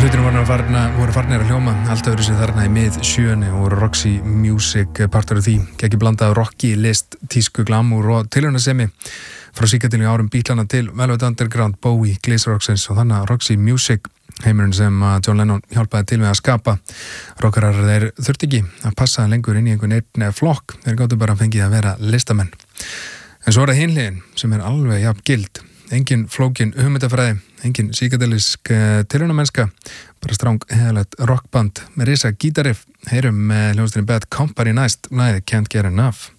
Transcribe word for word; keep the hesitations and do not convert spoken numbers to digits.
Hljómsveitin voru farna, voru farnir að hljóma allt öðru sér þarna í mið sjöunni og voru Roxy Music partur af því. Gekki blandað rocki, list, tísku, glamour og tilraunasemi frá síkadilju árum Beatlana til Velvet Underground, Bowie, Glazer Roxins og þannig að Roxy Music heimurinn sem John Lennon hjálpaði til með að skapa. Rockarar þeir þurfti ekki að passa lengur inn í einhvern einn flokk, þeir gáttu bara fengið að vera listamenn. En svo er það hinliðin sem er alveg jafn gild. Engin flókin hugmyndafræði, engin síkadelisk uh, tilraunamennska, bara stráng heiðalegt rockband með risa gítariff. Heyrum með hljómsveitinni Bad Company næst, lagið Can't Get Enough.